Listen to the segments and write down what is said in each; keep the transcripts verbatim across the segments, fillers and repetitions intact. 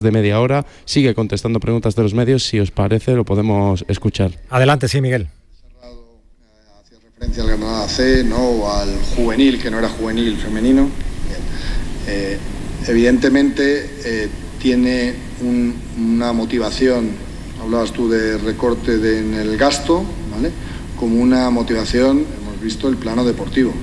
de media hora, sigue contestando preguntas de los medios. Si os parece, lo podemos escuchar. Adelante, sí, Miguel. Hacía referencia al Granada C, ¿no? O al juvenil, que no era juvenil, femenino. Eh, evidentemente eh, tiene un, una motivación, hablabas tú de recorte de, en el gasto, ¿vale? Como una motivación, hemos visto el plano deportivo.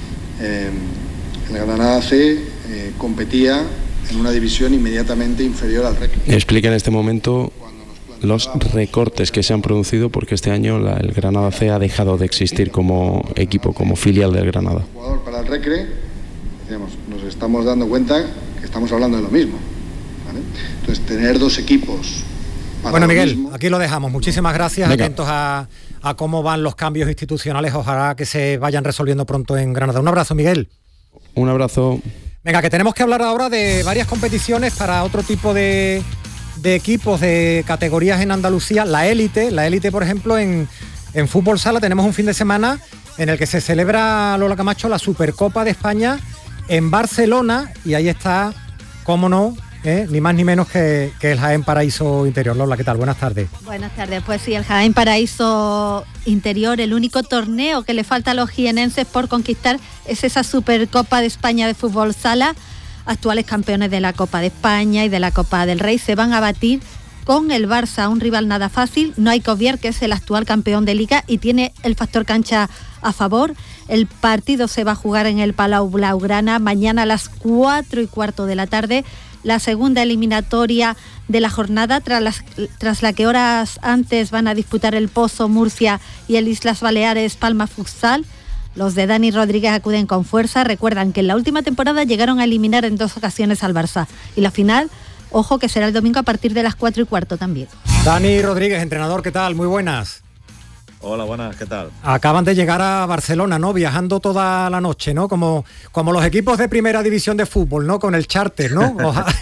Eh, el Granada C eh, competía en una división inmediatamente inferior al Recre. Explica en este momento los recortes que se han producido, porque este año la, el Granada C ha dejado de existir como equipo, como filial del Granada. Jugador para el Recre, digamos, nos estamos dando cuenta que estamos hablando de lo mismo, ¿vale? Entonces, tener dos equipos para bueno, Miguel, mismo... aquí lo dejamos. Muchísimas gracias. Venga. Atentos a, a cómo van los cambios institucionales. Ojalá que se vayan resolviendo pronto en Granada. Un abrazo, Miguel. Un abrazo. Venga, que tenemos que hablar ahora de varias competiciones para otro tipo de, de equipos, de categorías en Andalucía. La élite, la élite, por ejemplo, en, en fútbol sala tenemos un fin de semana en el que se celebra, Lola Camacho, la Supercopa de España en Barcelona, y ahí está, cómo no, ¿eh? ni más ni menos que, que el Jaén Paraíso Interior. Lola, ¿qué tal? Buenas tardes. Buenas tardes. Pues sí, el Jaén Paraíso Interior, el único torneo que le falta a los jienenses por conquistar es esa Supercopa de España de fútbol sala. Actuales campeones de la Copa de España y de la Copa del Rey se van a batir con el Barça, un rival nada fácil. No hay que obviar que es el actual campeón de Liga y tiene el factor cancha a favor. El partido se va a jugar en el Palau Blaugrana mañana a las cuatro y cuarto de la tarde. La segunda eliminatoria de la jornada, tras, las, tras la que horas antes van a disputar el Pozo Murcia y el Islas Baleares Palma Futsal. Los de Dani Rodríguez acuden con fuerza. Recuerdan que en la última temporada llegaron a eliminar en dos ocasiones al Barça. Y la final, ojo, que será el domingo a partir de las cuatro y cuarto también. Dani Rodríguez, entrenador, ¿qué tal? Muy buenas. Hola, buenas, ¿qué tal? Acaban de llegar a Barcelona, ¿no? Viajando toda la noche, ¿no? Como, como los equipos de primera división de fútbol, ¿no? Con el charter, ¿no?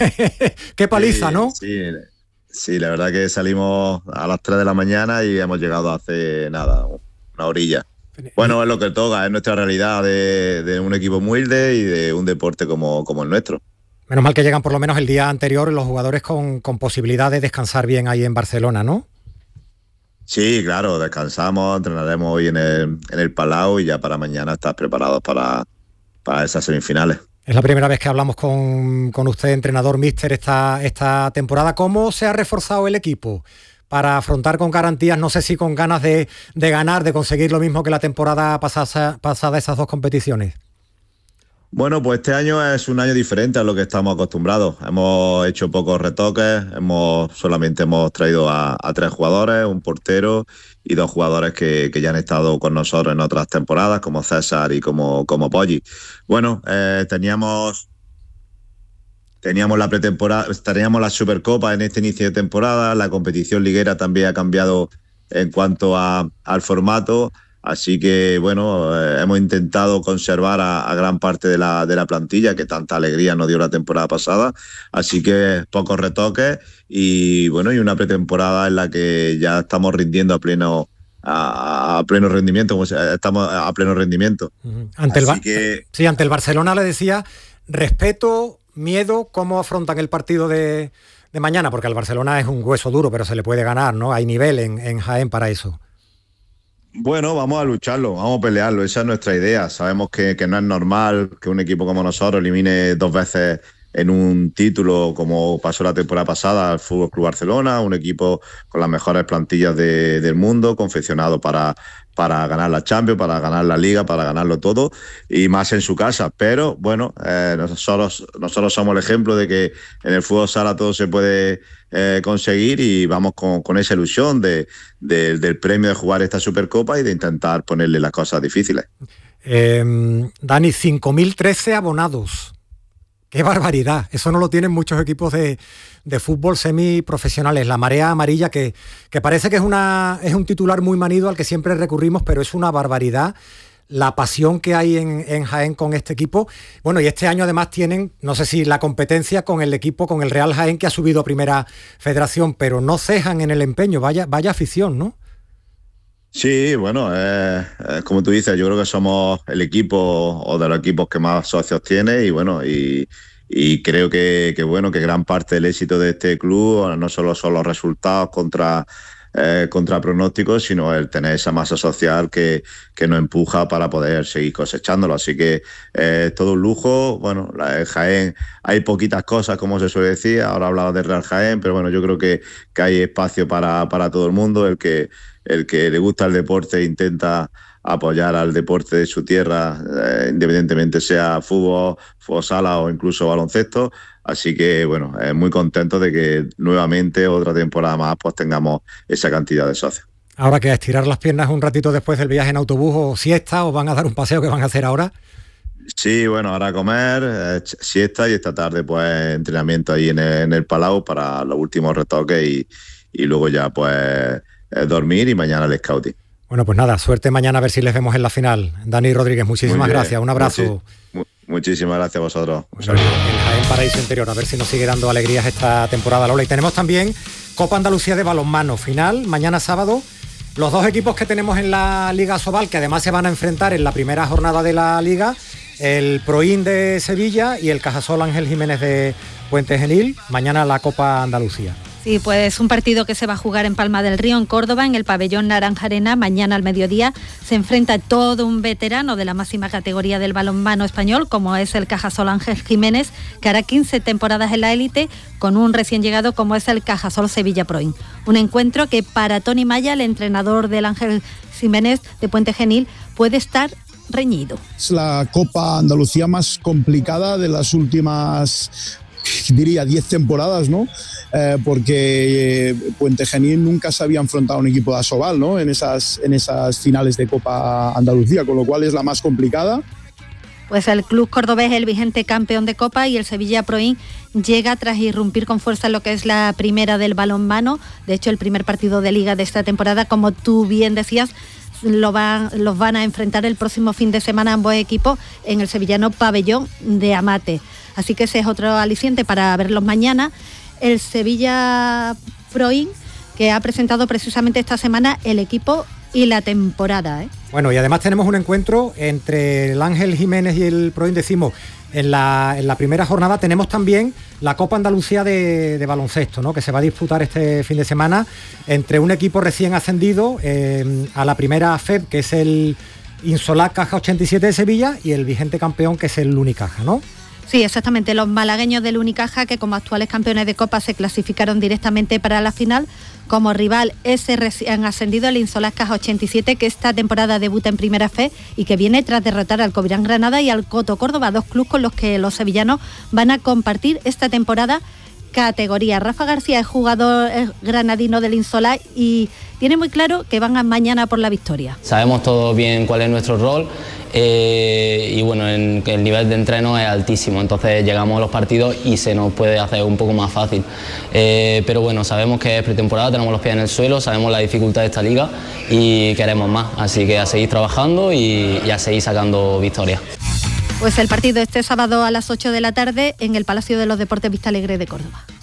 Qué paliza, sí, ¿no? Sí, sí, la verdad que salimos a las tres de la mañana y hemos llegado hace nada, una orilla. Bueno, es lo que toca, es nuestra realidad de, de un equipo humilde y de un deporte como, como el nuestro. Menos mal que llegan por lo menos el día anterior los jugadores con, con posibilidad de descansar bien ahí en Barcelona, ¿no? Sí, claro, descansamos, entrenaremos hoy en el, en el Palau y ya para mañana estar preparados para, para esas semifinales. Es la primera vez que hablamos con, con usted, entrenador míster, esta, esta temporada. ¿Cómo se ha reforzado el equipo para afrontar con garantías, no sé si con ganas de, de ganar, de conseguir lo mismo que la temporada pasada, pasada esas dos competiciones? Bueno, pues este año es un año diferente a lo que estamos acostumbrados. Hemos hecho pocos retoques, hemos solamente hemos traído a, a tres jugadores, un portero y dos jugadores que, que ya han estado con nosotros en otras temporadas, como César y como, como Poggi. Bueno, eh, teníamos... Teníamos la pretemporada, teníamos la Supercopa en este inicio de temporada, la competición liguera también ha cambiado en cuanto a, al formato, así que bueno, eh, hemos intentado conservar a, a gran parte de la, de la plantilla que tanta alegría nos dio la temporada pasada, así que pocos retoques y bueno, y una pretemporada en la que ya estamos rindiendo a pleno a, a pleno rendimiento, como se, estamos a pleno rendimiento. Uh-huh. Ante así el que sí, ante el Barcelona le decía respeto, miedo, ¿cómo afrontan el partido de, de mañana? Porque al Barcelona es un hueso duro, pero se le puede ganar, ¿no? Hay nivel en, en Jaén para eso. Bueno, vamos a lucharlo, vamos a pelearlo, esa es nuestra idea. Sabemos que, que no es normal que un equipo como nosotros elimine dos veces en un título, como pasó la temporada pasada al F C Barcelona, un equipo con las mejores plantillas de, del mundo, confeccionado para, para ganar la Champions, para ganar la Liga, para ganarlo todo, y más en su casa. Pero bueno, eh, nosotros, nosotros somos el ejemplo de que en el fútbol sala todo se puede eh, conseguir y vamos con, con esa ilusión de, de, del premio de jugar esta Supercopa y de intentar ponerle las cosas difíciles. Eh, Dani, cinco mil trece abonados. ¡Qué barbaridad! Eso no lo tienen muchos equipos de, de fútbol semiprofesionales. La marea amarilla, que, que parece que es, una, es un titular muy manido al que siempre recurrimos, pero es una barbaridad la pasión que hay en, en Jaén con este equipo. Bueno, y este año además tienen, no sé si la competencia con el equipo, con el Real Jaén, que ha subido a Primera Federación, pero no cejan en el empeño. Vaya, vaya afición, ¿no? Sí, bueno, eh, eh, como tú dices, yo creo que somos el equipo o de los equipos que más socios tiene y bueno, y, y creo que, que bueno, que gran parte del éxito de este club no solo son los resultados contra Eh, contra pronósticos, sino el tener esa masa social que, que nos empuja para poder seguir cosechándolo. Así que eh, es todo un lujo. Bueno, la, el Jaén, hay poquitas cosas, como se suele decir. Ahora hablaba de Real Jaén, pero bueno, yo creo que, que hay espacio para, para todo el mundo. El que, el que le gusta el deporte intenta apoyar al deporte de su tierra, eh, independientemente sea fútbol, fútbol sala o incluso baloncesto. Así que, bueno, eh, muy contento de que nuevamente, otra temporada más, pues tengamos esa cantidad de socios. Ahora que a estirar las piernas un ratito después del viaje en autobús o siesta, o van a dar un paseo que van a hacer ahora. Sí, bueno, ahora a comer, eh, siesta, y esta tarde pues entrenamiento ahí en el, en el Palau para los últimos retoques y, y luego ya pues eh, dormir y mañana el scouting. Bueno, pues nada, suerte mañana, a ver si les vemos en la final. Dani Rodríguez, muchísimas gracias, un abrazo. Muchi- muchísimas gracias a vosotros. Pues el Jaén Paraíso Interior, a ver si nos sigue dando alegrías esta temporada, Lola. Y tenemos también Copa Andalucía de balonmano, final, mañana sábado. Los dos equipos que tenemos en la Liga Asobal, que además se van a enfrentar en la primera jornada de la Liga, el Proin de Sevilla y el Cajasol Ángel Jiménez de Puente Genil, mañana la Copa Andalucía. Sí, pues un partido que se va a jugar en Palma del Río, en Córdoba, en el pabellón Naranja Arena. Mañana al mediodía se enfrenta todo un veterano de la máxima categoría del balonmano español, como es el Cajasol Ángel Jiménez, que hará quince temporadas en la élite, con un recién llegado como es el Cajasol Sevilla Proin. Un encuentro que para Tony Maya, el entrenador del Ángel Jiménez de Puente Genil, puede estar reñido. Es la Copa Andalucía más complicada de las últimas, diría, diez temporadas, ¿no? Eh, porque eh, Puente Genil nunca se había enfrentado a un equipo de Asobal, ¿no? En esas, en esas finales de Copa Andalucía, con lo cual es la más complicada. Pues el club cordobés es el vigente campeón de Copa y el Sevilla Proin llega tras irrumpir con fuerza en lo que es la primera del balonmano. De hecho, el primer partido de Liga de esta temporada, como tú bien decías, lo van, los van a enfrentar el próximo fin de semana ambos equipos en el sevillano pabellón de Amate. Así que ese es otro aliciente para verlos mañana. El Sevilla Proin, que ha presentado precisamente esta semana el equipo y la temporada, ¿eh? Bueno, y además tenemos un encuentro entre el Ángel Jiménez y el Proin, decimos, en la, en la primera jornada tenemos también la Copa Andalucía de, de baloncesto, ¿no? Que se va a disputar este fin de semana entre un equipo recién ascendido eh, a la primera F E B, que es el Insolac Caja ochenta y siete de Sevilla, y el vigente campeón, que es el Unicaja, ¿no? Sí, exactamente. Los malagueños del Unicaja, que como actuales campeones de Copa se clasificaron directamente para la final, como rival ese recién ascendido, el Insolac Caja ochenta y siete, que esta temporada debuta en Primera F y que viene tras derrotar al Covirán Granada y al Coto Córdoba, dos clubes con los que los sevillanos van a compartir esta temporada categoría. Rafa García es jugador granadino del Insolac y tiene muy claro que van a mañana por la victoria. Sabemos todos bien cuál es nuestro rol eh, y bueno, en, el nivel de entreno es altísimo, entonces llegamos a los partidos y se nos puede hacer un poco más fácil. Eh, pero bueno, sabemos que es pretemporada, tenemos los pies en el suelo, sabemos la dificultad de esta liga y queremos más, así que a seguir trabajando y, y a seguir sacando victorias. Pues el partido este sábado a las ocho de la tarde en el Palacio de los Deportes Vista Alegre de Córdoba.